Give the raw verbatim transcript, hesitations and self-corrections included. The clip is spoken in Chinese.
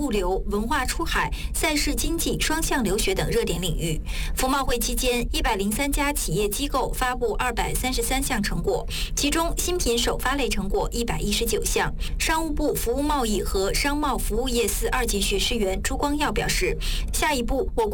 物流、文化出海、赛事经济、双向留学等热点领域。服贸会期间，一百零三家企业机构发布二百三十三项成果，其中新品首发类成果一百一十九项。商务部服务贸易和商贸服务业司二级学士员朱光耀表示，下一步我国